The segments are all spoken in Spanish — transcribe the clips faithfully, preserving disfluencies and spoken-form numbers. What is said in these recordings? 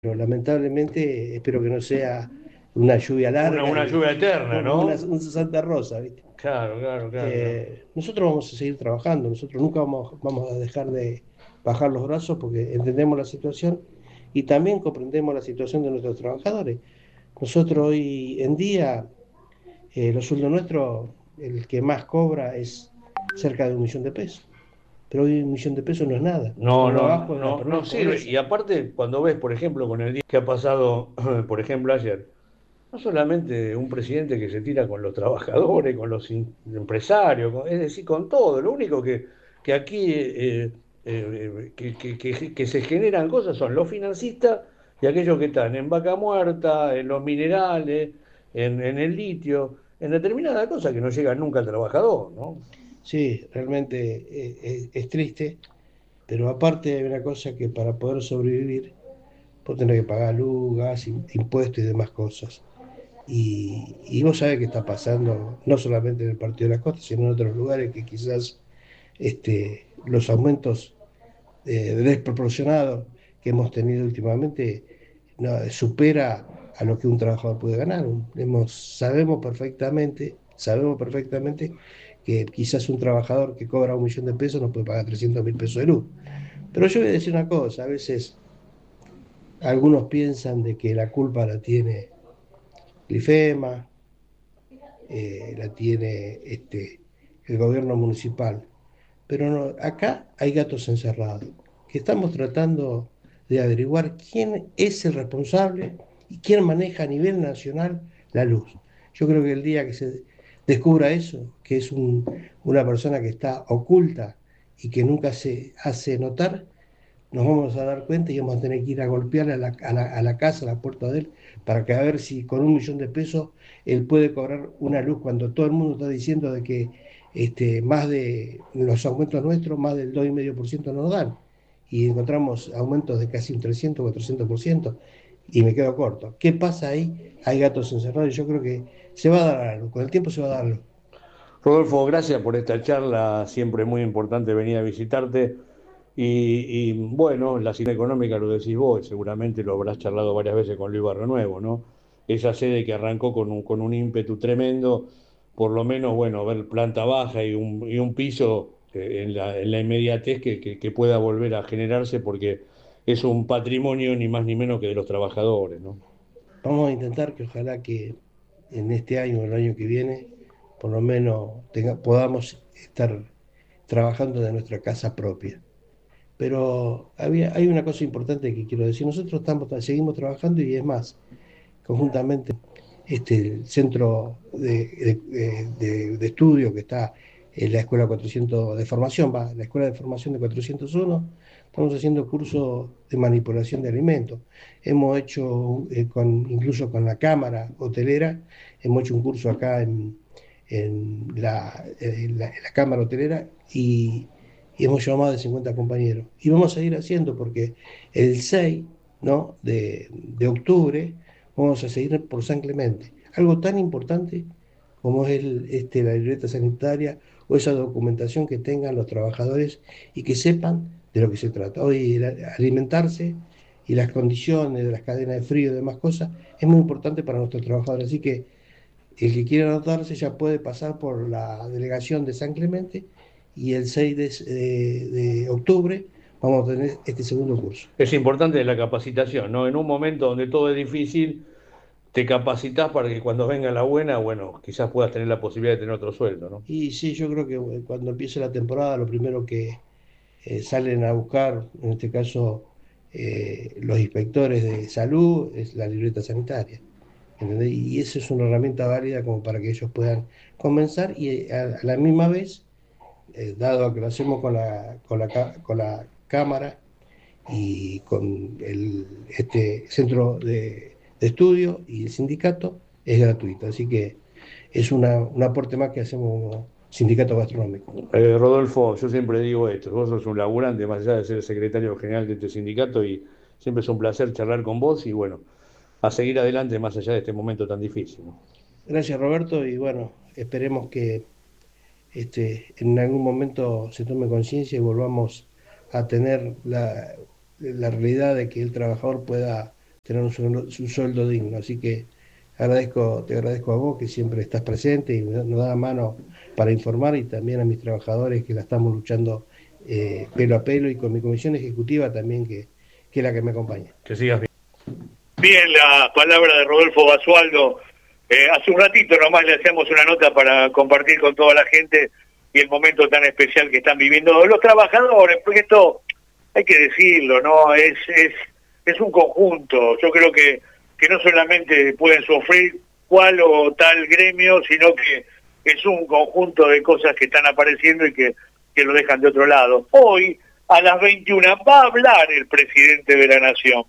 Pero lamentablemente espero que no sea una lluvia Una, larga una y lluvia eterna, una, ¿no? un Santa Rosa, ¿viste? Claro, claro, claro, claro. Eh, nosotros vamos a seguir trabajando, nosotros nunca vamos, vamos a dejar de bajar los brazos porque entendemos la situación y también comprendemos la situación de nuestros trabajadores. Nosotros hoy en día, eh, los sueldos nuestros, el que más cobra es cerca de un millón de pesos, pero hoy un millón de pesos no es nada, No, por no, debajo de la no, no sirve. pobreza. Y aparte, cuando ves, por ejemplo, con el día que ha pasado, por ejemplo, ayer, no solamente un presidente que se tira con los trabajadores, con los in- empresarios, con- es decir, con todo. Lo único que, que aquí eh, eh, eh, que, que- que- que se generan cosas son los financistas y aquellos que están en vaca muerta, en los minerales, en, en el litio, en determinadas cosas que no llegan nunca al trabajador, ¿no? Sí, realmente eh, es, es triste, pero aparte hay una cosa que para poder sobrevivir, vos tenés que pagar luz, gas, im- impuestos y demás cosas. Y, y vos sabés que está pasando, no solamente en el Partido de la Costa, sino en otros lugares que quizás este, los aumentos eh, desproporcionados que hemos tenido últimamente no, supera a lo que un trabajador puede ganar. Hemos, sabemos perfectamente, sabemos perfectamente que quizás un trabajador que cobra un millón de pesos no puede pagar trescientos mil pesos de luz. Pero yo voy a decir una cosa, a veces algunos piensan de que la culpa la tiene Glifema, eh, la tiene este, el gobierno municipal. Pero no, acá hay gatos encerrados, que estamos tratando de averiguar quién es el responsable y quién maneja a nivel nacional la luz. Yo creo que el día que se descubra eso, que es un- una persona que está oculta y que nunca se hace notar, nos vamos a dar cuenta y vamos a tener que ir a golpearle a la, a la, a la casa, a la puerta de él, para que a ver si con un millón de pesos él puede cobrar una luz cuando todo el mundo está diciendo de que este, más de los aumentos nuestros, más del dos coma cinco por ciento nos dan. Y encontramos aumentos de casi un trescientos, cuatrocientos por ciento y me quedo corto. ¿Qué pasa ahí? Hay gatos encerrados y yo creo que se va a dar algo, con el tiempo se va a dar algo. Rodolfo, gracias por esta charla, siempre muy importante venir a visitarte. Y, y, bueno, la situación económica lo decís vos, seguramente lo habrás charlado varias veces con Luis Barrio, ¿no? Esa sede que arrancó con un, con un ímpetu tremendo, por lo menos, bueno, ver planta baja y un, y un piso eh, en la, en la inmediatez que, que, que pueda volver a generarse, porque es un patrimonio ni más ni menos que de los trabajadores, ¿no? Vamos a intentar que ojalá que en este año o el año que viene, por lo menos tenga- podamos estar trabajando de nuestra casa propia. Pero había, hay una cosa importante que quiero decir. Nosotros estamos, seguimos trabajando y es más, conjuntamente este, el centro de, de- de- de estudio que está en la Escuela cuatrocientos de formación, va, la Escuela de Formación de cuatrocientos uno, estamos haciendo cursos de manipulación de alimentos. Hemos hecho, eh, con, incluso con la Cámara Hotelera, hemos hecho un curso acá en, en la, en la- en la Cámara Hotelera y, y hemos llevado más de cincuenta compañeros. Y vamos a seguir haciendo porque el seis, ¿no? de, de octubre vamos a seguir por San Clemente. Algo tan importante como es el, este, la libreta sanitaria o esa documentación que tengan los trabajadores y que sepan de lo que se trata. Hoy el alimentarse y las condiciones de las cadenas de frío y demás cosas es muy importante para nuestros trabajadores. Así que el que quiera anotarse ya puede pasar por la delegación de San Clemente y el seis de, de- de octubre vamos a tener este segundo curso. Es importante la capacitación, ¿no? En un momento donde todo es difícil, te capacitas para que cuando venga la buena, bueno, quizás puedas tener la posibilidad de tener otro sueldo, ¿no? Y sí, yo creo que eh, cuando empiece la temporada, lo primero que eh, salen a buscar, en este caso eh, los inspectores de salud, es la libreta sanitaria. ¿Entendés? Y eso es una herramienta válida como para que ellos puedan comenzar y eh, a, a la misma vez, eh, dado que lo hacemos con la, con la, ca- con la cámara y con el, este centro de, de estudio y el sindicato, es gratuito. Así que es una, un aporte más que hacemos como sindicato gastronómico. Eh, Rodolfo, yo siempre digo esto, vos sos un laburante más allá de ser el secretario general de este sindicato y siempre es un placer charlar con vos y bueno, a seguir adelante más allá de este momento tan difícil, ¿no? Gracias, Roberto, y bueno, esperemos que este, en algún momento se tome conciencia y volvamos a tener la, la realidad de que el trabajador pueda tener un sueldo, un sueldo digno. Así que agradezco, te agradezco a vos que siempre estás presente y nos da mano para informar, y también a mis trabajadores que la estamos luchando eh, pelo a pelo, y con mi comisión ejecutiva también, que, que es la que me acompaña. Que sigas bien. Bien, la palabra de Rodolfo Basualdo. Eh, hace un ratito nomás le hacíamos una nota para compartir con toda la gente y el momento tan especial que están viviendo los trabajadores, porque esto hay que decirlo, ¿no? Es es es un conjunto. Yo creo que, que no solamente pueden sufrir cual o tal gremio, sino que es un conjunto de cosas que están apareciendo y que, que lo dejan de otro lado. Hoy, a las veintiuna, va a hablar el presidente de la Nación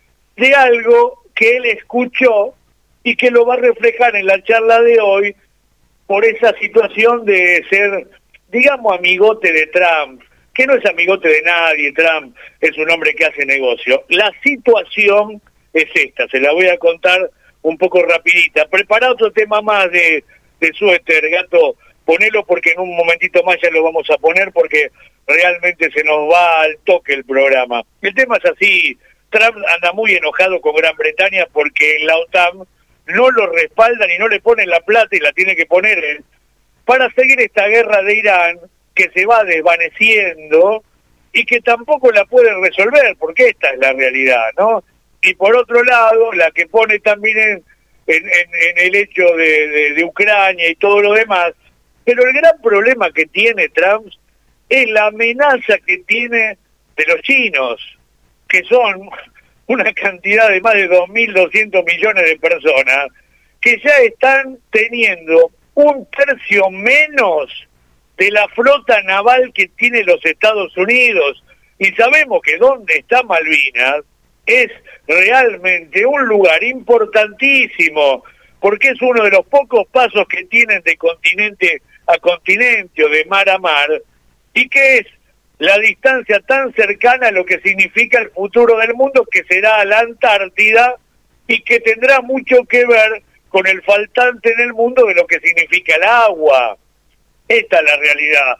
de algo que él escuchó y que lo va a reflejar en la charla de hoy por esa situación de ser, digamos, amigote de Trump, que no es amigote de nadie. Trump es un hombre que hace negocio. La situación es esta, se la voy a contar un poco rapidita. Prepara otro tema más de, de suéter, Gato, ponelo porque en un momentito más ya lo vamos a poner, porque realmente se nos va al toque el programa. El tema es así: Trump anda muy enojado con Gran Bretaña porque en la OTAN no lo respaldan y no le ponen la plata, y la tiene que poner él, para seguir esta guerra de Irán que se va desvaneciendo y que tampoco la puede resolver, porque esta es la realidad, ¿no? Y por otro lado, la que pone también en, en, en, en el hecho de, de, de Ucrania y todo lo demás, pero el gran problema que tiene Trump es la amenaza que tiene de los chinos, que son una cantidad de más de dos mil doscientos millones de personas, que ya están teniendo un tercio menos de la flota naval que tiene los Estados Unidos. Y sabemos que donde está Malvinas es realmente un lugar importantísimo, porque es uno de los pocos pasos que tienen de continente a continente o de mar a mar, y que es la distancia tan cercana a lo que significa el futuro del mundo, que será la Antártida, y que tendrá mucho que ver con el faltante en el mundo de lo que significa el agua. Esta es la realidad.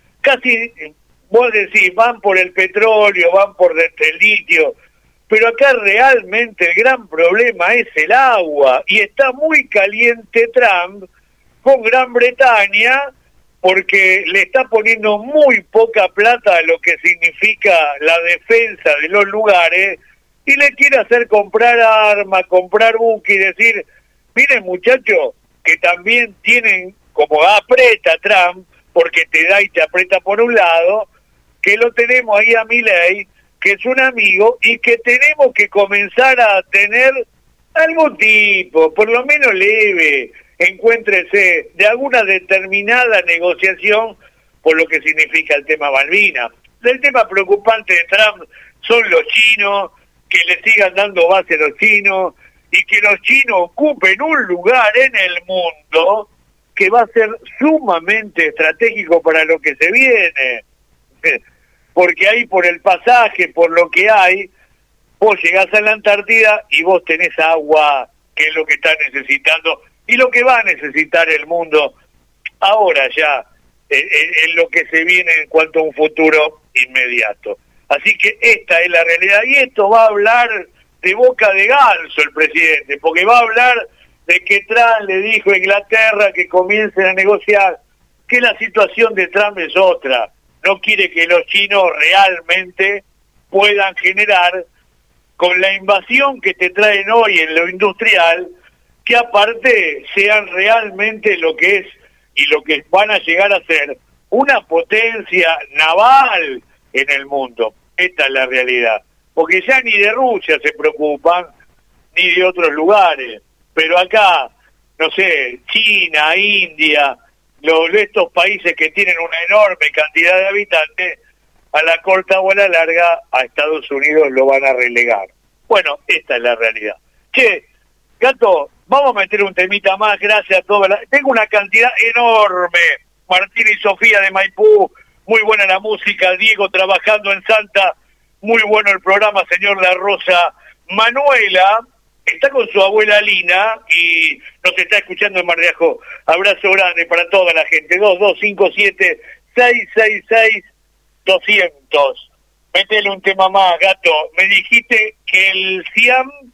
Casi, vos decís, van por el petróleo, van por el litio, pero acá realmente el gran problema es el agua, y está muy caliente Trump con Gran Bretaña, porque le está poniendo muy poca plata a lo que significa la defensa de los lugares, y le quiere hacer comprar armas, comprar buques, y decir, miren muchachos, que también tienen, como aprieta Trump, porque te da y te aprieta por un lado, que lo tenemos ahí a Milei, que es un amigo, y que tenemos que comenzar a tener algún tipo, por lo menos leve, encuéntrese, de alguna determinada negociación por lo que significa el tema Malvinas. El tema preocupante de Trump son los chinos, que le sigan dando base a los chinos, y que los chinos ocupen un lugar en el mundo que va a ser sumamente estratégico para lo que se viene. Porque ahí, por el pasaje, por lo que hay, vos llegás a la Antártida y vos tenés agua, que es lo que está necesitando, y lo que va a necesitar el mundo ahora ya, en, en lo que se viene en cuanto a un futuro inmediato. Así que esta es la realidad, y esto va a hablar de boca de ganso el presidente, porque va a hablar de que Trump le dijo a Inglaterra que comiencen a negociar, que la situación de Trump es otra, no quiere que los chinos realmente puedan generar, con la invasión que te traen hoy en lo industrial, que aparte sean realmente lo que es y lo que van a llegar a ser una potencia naval en el mundo. Esta es la realidad, porque ya ni de Rusia se preocupan, ni de otros lugares, pero acá, no sé, China, India, los, estos países que tienen una enorme cantidad de habitantes, a la corta o a la larga, a Estados Unidos lo van a relegar. Bueno, esta es la realidad. Che, Gato, vamos a meter un temita más, gracias a todos. Tengo una cantidad enorme. Martín y Sofía de Maipú, muy buena la música. Diego trabajando en Santa, muy bueno el programa. Señor La Rosa. Manuela está con su abuela Lina y nos está escuchando en Mar de Ajó. Abrazo grande para toda la gente. dos dos cinco siete, seis seis seis, doscientos. Métele un tema más, Gato. Me dijiste que el Siam